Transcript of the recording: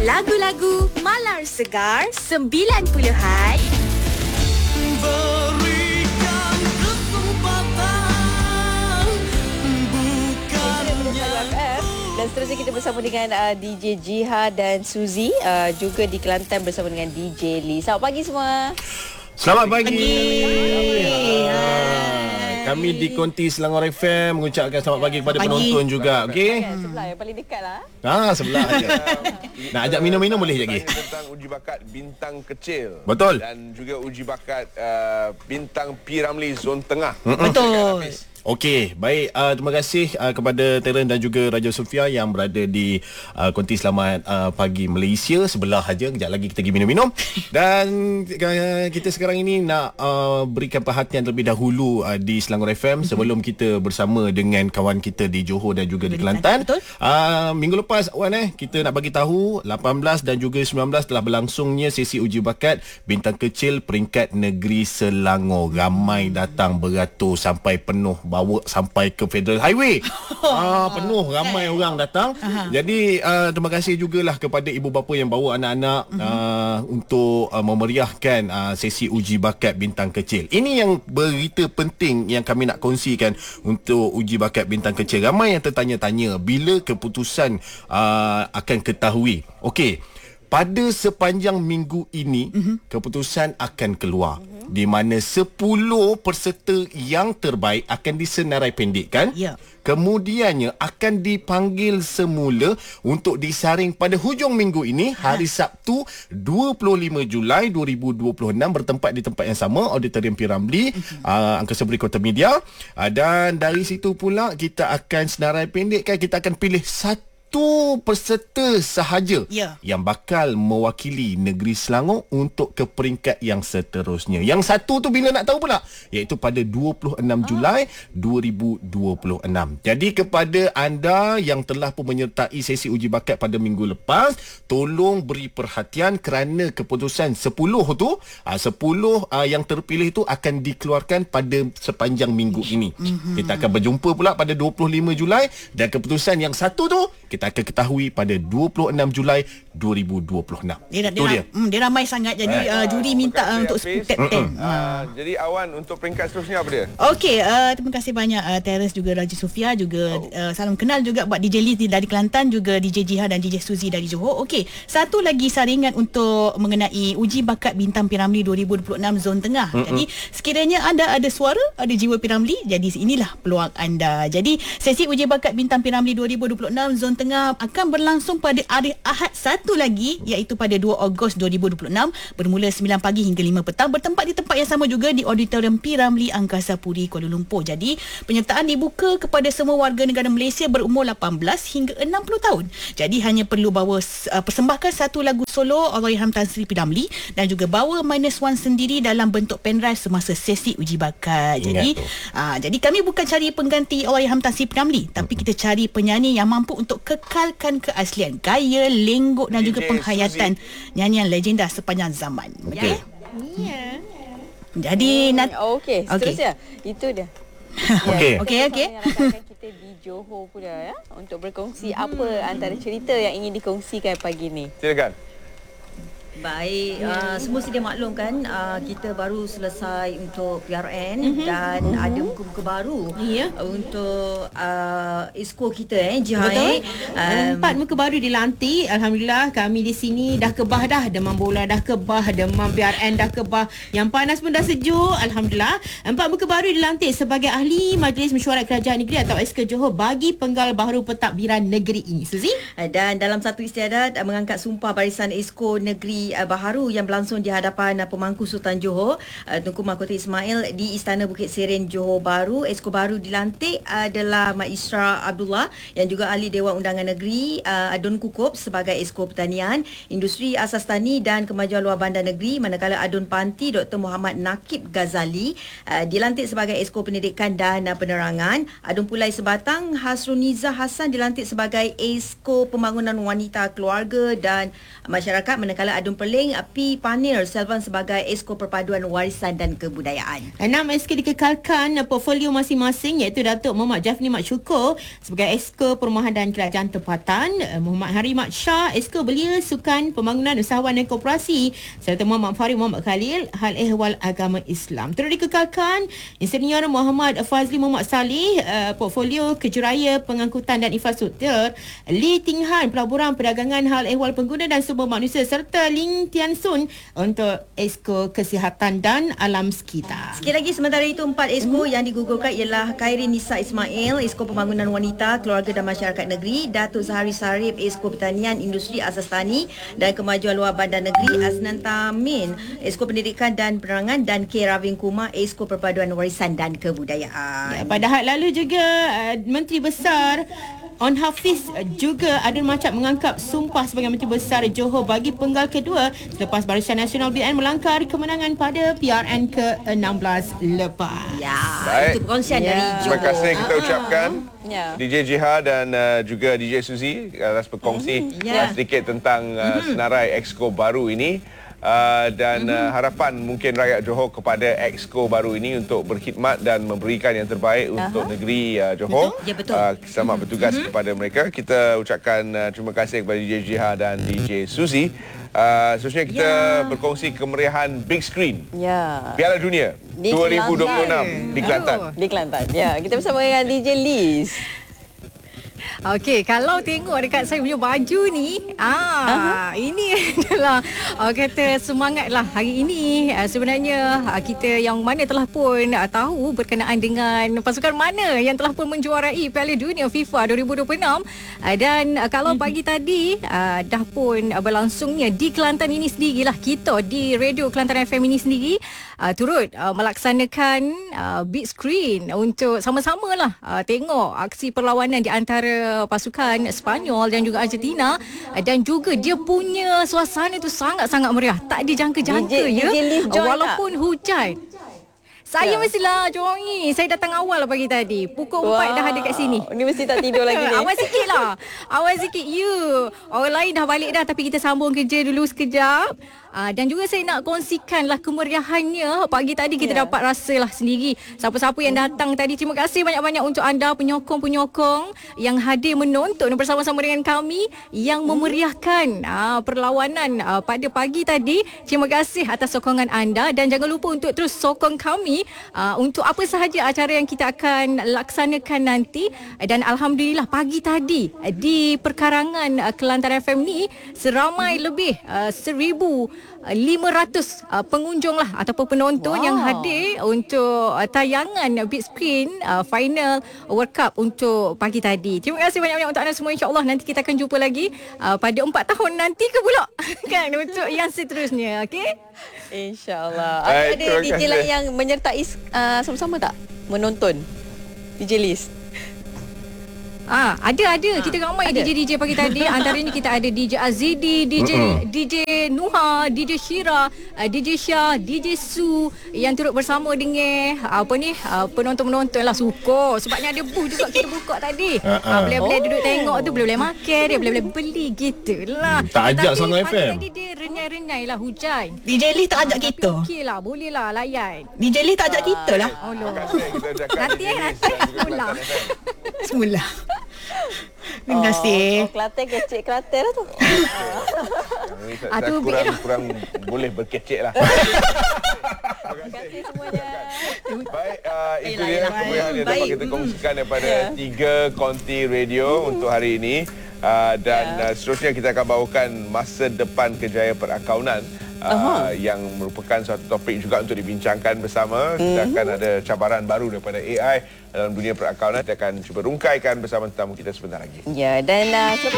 Lagu-lagu Malar Segar 90-an. Berikan kesempatan Dan seterusnya kita bersama dengan DJ Jiha dan Suzy, juga di Kelantan bersama dengan DJ Lee. Selamat pagi semua. Selamat pagi. Kami di Konti Selangor FM mengucapkan selamat pagi kepada penonton juga. Okey. Sebelah yang paling dekat lah. Sebelah aja. Nak ajak minum-minum boleh lagi. Tentang uji bakat bintang kecil. Betul. Dan juga uji bakat bintang P. Ramlee Zon Tengah. Betul. Okey, baik. Terima kasih kepada Terence dan juga Raja Sofia yang berada di Konti Selamat Pagi Malaysia. Sebelah aja, kejap lagi kita pergi minum-minum. Dan kita sekarang ini nak berikan perhatian terlebih dahulu di Selangor FM sebelum kita bersama dengan kawan kita di Johor dan juga di Kelantan. Minggu lepas kita nak bagi tahu 18 dan juga 19 telah berlangsungnya sesi uji bakat bintang kecil peringkat negeri Selangor. Ramai datang beratus sampai penuh, bawa sampai ke Federal Highway. Penuh, ramai orang datang. Jadi terima kasih jugalah kepada ibu bapa yang bawa anak-anak untuk memeriahkan sesi uji bakat bintang kecil. Ini yang berita penting yang kami nak kongsikan untuk uji bakat bintang kecil. Ramai yang tertanya-tanya bila keputusan akan ketahui. Okey, pada sepanjang minggu ini keputusan akan keluar, di mana 10 peserta yang terbaik akan disenarai pendekkan. Kemudiannya akan dipanggil semula untuk disaring pada hujung minggu ini, hari Sabtu 25 Julai 2026, bertempat di tempat yang sama, Auditorium P. Ramlee, Angkasa Puri Kota Media. Dan dari situ pula kita akan senarai pendekkan, kita akan pilih satu peserta sahaja yang bakal mewakili negeri Selangor untuk ke peringkat yang seterusnya. Yang satu tu bila nak tahu pula? Iaitu pada 26 Julai 2026. Jadi kepada anda yang telah pun menyertai sesi uji bakat pada minggu lepas, tolong beri perhatian kerana keputusan 10 tu, 10 yang terpilih tu akan dikeluarkan pada sepanjang minggu ini. Kita akan berjumpa pula pada 25 Julai dan keputusan yang satu tu kita akan ketahui pada 26 Julai 2026. Dia ramai sangat. Jadi juri minta untuk captain. Jadi Awan, untuk peringkat seterusnya apa dia? Okey, terima kasih banyak Terence juga Raja Sofia juga. Salam kenal juga buat DJ Lee dari Kelantan, juga DJ Jiha dan DJ Suzy dari Johor. Okey, satu lagi saringan untuk mengenai uji bakat bintang P. Ramlee 2026 Zon Tengah. Jadi sekiranya anda ada suara, ada jiwa P. Ramlee, jadi inilah peluang anda. Jadi sesi uji bakat bintang P. Ramlee 2026 Zon Tengah akan berlangsung pada hari Ahad satu lagi, iaitu pada 2 Ogos 2026 bermula 9 pagi hingga 5 petang, bertempat di tempat yang sama juga di Auditorium P. Ramlee Angkasa Puri Kuala Lumpur. Jadi penyertaan dibuka kepada semua warga negara Malaysia berumur 18 hingga 60 tahun. Jadi hanya perlu bawa persembahkan satu lagu solo Allahyarham Tan Sri P. Ramlee dan juga bawa -1 sendiri dalam bentuk pendrive semasa sesi uji bakat. Jadi kami bukan cari pengganti Allahyarham Tan Sri P. Ramlee, tapi kita cari penyanyi yang mampu untuk kekalkan keaslian gaya, lenggok dan juga penghayatan nyanyian legenda sepanjang zaman. Okey. Jadi Seterusnya itu dia. Okey. Kita di Johor pula untuk berkongsi apa antara cerita yang ingin dikongsikan pagi ni. Silakan. Baik, semua sedia maklum kan, kita baru selesai untuk PRN dan ada muka-muka baru untuk Exco kita Jiha. Betul. 4 muka baru dilantik. Alhamdulillah kami di sini dah kebah dah. Demam bola dah kebah, demam PRN dah kebah, yang panas pun dah sejuk. Alhamdulillah 4 muka baru dilantik sebagai ahli Majlis Mesyuarat Kerajaan Negeri atau Exco Johor bagi penggal baharu pentadbiran negeri ini. Suzy? Dan dalam satu istiadat mengangkat sumpah barisan Exco Negeri baharu yang berlangsung di hadapan Pemangku Sultan Johor Tunku Mahkota Ismail di Istana Bukit Serene Johor Bahru. Exco baru dilantik adalah Mak Isra Abdullah yang juga ahli Dewan Undangan Negeri, Adun Kukup sebagai Exco Pertanian, Industri Asas Tani dan Kemajuan Luar Bandar Negeri, manakala Adun Panti Dr. Muhammad Nakib Ghazali dilantik sebagai Exco Pendidikan dan Penerangan. Adun Pulai Sebatang Hasruniza Hassan dilantik sebagai Exco Pembangunan Wanita, Keluarga dan Masyarakat, manakala Adun Perling, P. Panir Selvan sebagai Esko Perpaduan Warisan dan Kebudayaan. 6 SK dikekalkan portfolio masing-masing, iaitu Datuk Muhammad Jafni Mat Syukur sebagai Esko Perumahan dan Kerajaan Tempatan, Muhammad Harimat Shah Esko Belia Sukan Pembangunan Usahawan dan Koperasi, serta Muhammad Farid Muhammad Khalil Hal Ehwal Agama Islam. Turut dikekalkan Insinyur Muhammad Fazli Muhammad Salih portfolio Kejuraya Pengangkutan dan Infrastruktur, Lee Ting Han Pelaburan Perdagangan Hal Ehwal Pengguna dan Sumber Manusia, serta Ling Tian Sun untuk Esko Kesihatan dan Alam Sekitar. Sekali lagi, sementara itu 4 Esko yang digugurkan ialah Khairin Nisa Ismail, Esko Pembangunan Wanita, Keluarga dan Masyarakat Negeri, Datuk Zahari Sarip, Esko Pertanian, Industri Asas Tani dan Kemajuan Luar Bandar Negeri, Aznan Tamin, Esko Pendidikan dan Penerangan, dan K. Ravin Kumar, Esko Perpaduan Warisan dan Kebudayaan. Pada had lalu juga Menteri Besar On Hafiz juga ada macam mengangkat sumpah sebagai Menteri Besar Johor bagi penggal kedua selepas Barisan Nasional BN melangkari kemenangan pada PRN ke-16 lepas. Ya, Baik. itu perkongsian dari Johor. Terima kasih kita ucapkan Ya. DJ Jiha dan juga DJ Suzy atas berkongsi Ya. sedikit tentang senarai Exco baru ini. Dan harapan mungkin rakyat Johor kepada Exco baru ini untuk berkhidmat dan memberikan yang terbaik untuk negeri Johor. Betul? Ya, betul. Selamat bertugas kepada mereka. Kita ucapkan terima kasih kepada DJ Jiha dan DJ Suzy. Seterusnya kita berkongsi kemeriahan big screen Ya. Piala Dunia Di 2026 di Kelantan. Di Kelantan. Ya, kita bersama dengan DJ Liz. Okey, kalau tengok dekat saya punya baju ni, ini adalah kata semangatlah hari ini. Sebenarnya kita yang mana telah pun tahu berkenaan dengan pasukan mana yang telah pun menjuarai Piala Dunia FIFA 2026, dan kalau pagi tadi dah pun berlangsungnya di Kelantan ini sendirilah, kita di Radio Kelantan FM ini sendiri turut melaksanakan big screen untuk sama-samalah tengok aksi perlawanan di antara pasukan Sepanyol dan juga Argentina, dan juga dia punya suasana tu sangat-sangat meriah, tak dijangka-jangka DJ Liz join walaupun hujan. Saya mestilah join ni. Saya datang awal pagi tadi. Pukul 4 dah ada kat sini. Ni mesti tak tidur lagi ni. Awal sikit lah. Awal sikit. Orang lain dah balik dah, tapi kita sambung kerja dulu sekejap. Dan juga saya nak kongsikanlah kemeriahannya. Pagi tadi kita dapat rasalah sendiri. Siapa-siapa yang datang tadi, terima kasih banyak-banyak untuk anda penyokong-penyokong yang hadir menonton bersama-sama dengan kami yang memeriahkan perlawanan pada pagi tadi. Terima kasih atas sokongan anda, dan jangan lupa untuk terus sokong kami untuk apa sahaja acara yang kita akan laksanakan nanti. Dan alhamdulillah pagi tadi di perkarangan Kelantan FM ni seramai lebih 1,500 pengunjung lah ataupun penonton yang hadir untuk tayangan big screen final World Cup untuk pagi tadi. Terima kasih banyak-banyak untuk anda semua. InsyaAllah nanti kita akan jumpa lagi pada 4 tahun nanti ke pula kan, untuk yang seterusnya. Okey, InsyaAllah. Baik, Ada terima DJ kasih. lain yang menyertai sama-sama tak menonton? DJ Liz. Ada. Kita ramai DJ pagi tadi. Antaranya kita ada DJ Azidi, DJ Nuha, DJ Shira, DJ Syah, DJ Su yang turut bersama dengan penonton-penonton lah. Suka sebabnya ada booth juga kita buka tadi. Boleh-boleh duduk tengok tu, boleh-boleh makan, dia boleh-boleh beli gitulah. Tak ajak Sangga Pagi FM. tadi dia renyai-renyai lah hujan. DJ Lee tak ajak Tapi kita. okey lah, boleh lah layan. DJ Lee tak ajak kita lah. Allah. Terima kasih kita ucapkan Nanti DJ Liz nanti dan juga pula. Kelantan FM. Semula. Terima kasih. Kelantan kecil Kelantan lah tu. Saya Aduh, kurang boleh berkecek lah. Terima kasih semuanya. Baik, itu dia kemeriahan yang dapat kita kongsikan daripada 3 konti radio untuk hari ini. Dan seterusnya kita akan bawakan masa depan kejayaan perakaunan. Yang merupakan satu topik juga untuk dibincangkan bersama. Kita akan ada cabaran baru daripada AI dalam dunia perakaunan. Kita akan cuba rungkaikan bersama tetamu kita sebentar lagi. Ya, dan